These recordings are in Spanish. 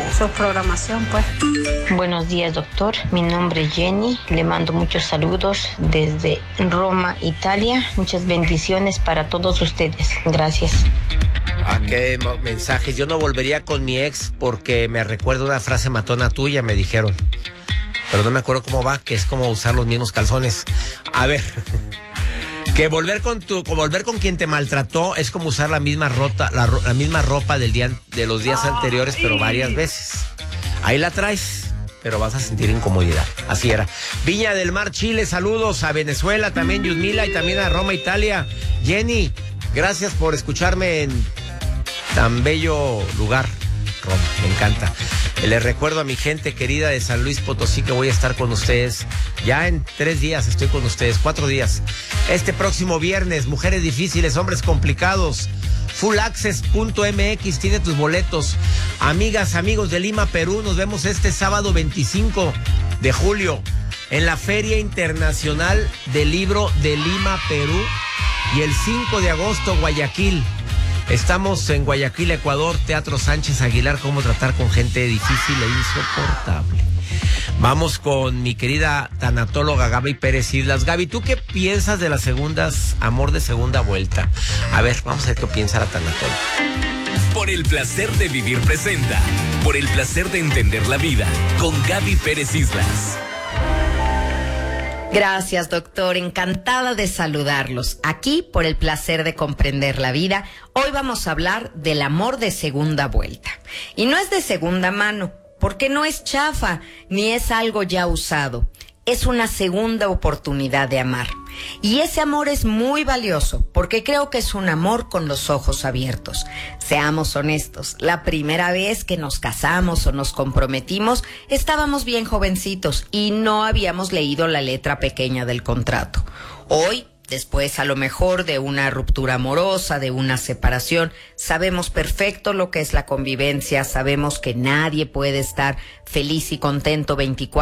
su programación, pues. Buenos días, doctor. Mi nombre es Jenny. Le mando muchos saludos desde Roma, Italia. Muchas bendiciones para todos ustedes. Gracias. Qué mensajes. Yo no volvería con mi ex porque me recuerda una frase matona tuya, me dijeron. Pero no me acuerdo cómo va, que es como usar los mismos calzones. A ver, que volver con quien te maltrató es como usar la misma la misma ropa de los días anteriores, pero varias veces. Ahí la traes, pero vas a sentir incomodidad. Así era. Viña del Mar, Chile, saludos a Venezuela, también Yudmila y también a Roma, Italia. Jenny, gracias por escucharme en tan bello lugar, Roma, me encanta. Les recuerdo a mi gente querida de San Luis Potosí que voy a estar con ustedes. Ya en 3 días estoy con ustedes, 4 días. Este próximo viernes, Mujeres Difíciles, Hombres Complicados. Fullaccess.mx tiene tus boletos. Amigas, amigos de Lima, Perú, nos vemos este sábado 25 de julio en la Feria Internacional del Libro de Lima, Perú. Y el 5 de agosto, Guayaquil. Estamos en Guayaquil, Ecuador, Teatro Sánchez Aguilar, cómo tratar con gente difícil e insoportable. Vamos con mi querida tanatóloga Gaby Pérez Islas. Gaby, ¿tú qué piensas de las segundas, amor de segunda vuelta? A ver, vamos a ver qué piensa la tanatóloga. Por el placer de vivir presenta, por el placer de entender la vida, con Gaby Pérez Islas. Gracias, doctor. Encantada de saludarlos. Aquí, por el placer de comprender la vida, hoy vamos a hablar del amor de segunda vuelta. Y no es de segunda mano, porque no es chafa, ni es algo ya usado. Es una segunda oportunidad de amar. Y ese amor es muy valioso, porque creo que es un amor con los ojos abiertos. Seamos honestos, la primera vez que nos casamos o nos comprometimos, estábamos bien jovencitos y no habíamos leído la letra pequeña del contrato. Hoy, después a lo mejor de una ruptura amorosa, de una separación, sabemos perfecto lo que es la convivencia, sabemos que nadie puede estar feliz y contento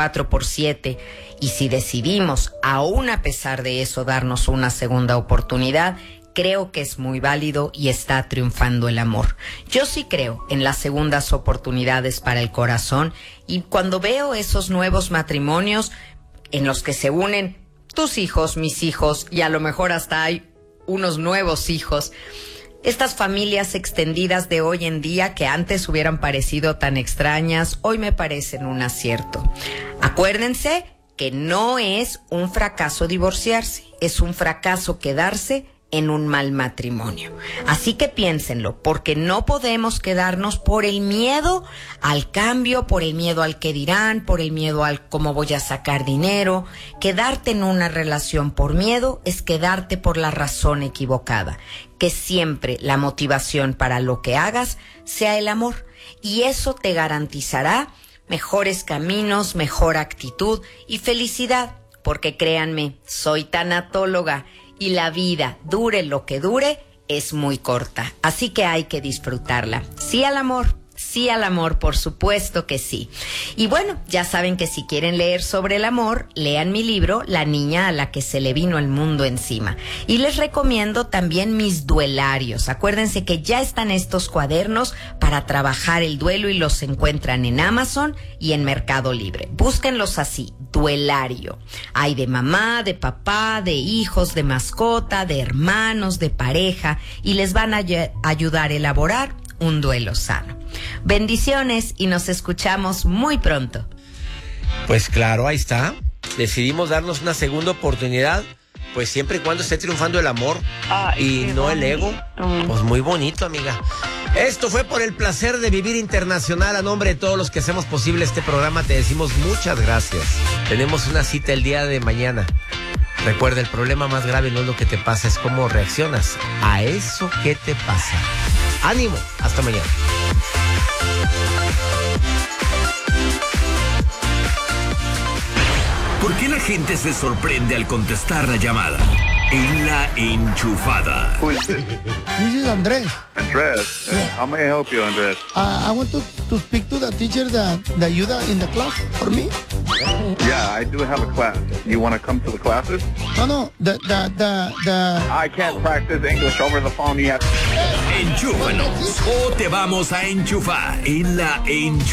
24/7, y si decidimos, aún a pesar de eso, darnos una segunda oportunidad, creo que es muy válido y está triunfando el amor. Yo sí creo en las segundas oportunidades para el corazón, y cuando veo esos nuevos matrimonios en los que se unen tus hijos, mis hijos, y a lo mejor hasta hay unos nuevos hijos, estas familias extendidas de hoy en día que antes hubieran parecido tan extrañas, hoy me parecen un acierto. Acuérdense que no es un fracaso divorciarse, es un fracaso quedarse en un mal matrimonio. Así que piénsenlo, porque no podemos quedarnos por el miedo al cambio, por el miedo al que dirán, por el miedo al cómo voy a sacar dinero. Quedarte en una relación por miedo es quedarte por la razón equivocada. Que siempre la motivación para lo que hagas sea el amor, y eso te garantizará mejores caminos, mejor actitud y felicidad, porque créanme, soy tanatóloga y la vida, dure lo que dure, es muy corta. Así que hay que disfrutarla. Sí al amor. Sí al amor, por supuesto que sí. Y bueno, ya saben que si quieren leer sobre el amor, lean mi libro, La niña a la que se le vino el mundo encima. Y les recomiendo también mis duelarios. Acuérdense que ya están estos cuadernos para trabajar el duelo y los encuentran en Amazon y en Mercado Libre. Búsquenlos así, duelario. Hay de mamá, de papá, de hijos, de mascota, de hermanos, de pareja, y les van a ayudar a elaborar un duelo sano. Bendiciones y nos escuchamos muy pronto. Pues claro, ahí está. Decidimos darnos una segunda oportunidad, pues siempre y cuando esté triunfando el amor y no el ego. Pues muy bonito, amiga. Esto fue por el placer de vivir internacional. A nombre de todos los que hacemos posible este programa, te decimos muchas gracias. Tenemos una cita el día de mañana. Recuerda, el problema más grave no es lo que te pasa, es cómo reaccionas a eso que te pasa. ¡Ánimo! Hasta mañana. ¿Por qué la gente se sorprende al contestar la llamada? En La Enchufada. This is Andrés. Andrés, how may I help you, Andrés? I want to speak to the teacher that Ayuda in the class for me. Yeah, I do have a class. You want to come to the classes? No, the I can't practice English over the phone yet. Enchúfanos o te vamos a enchufar en La Enchufada.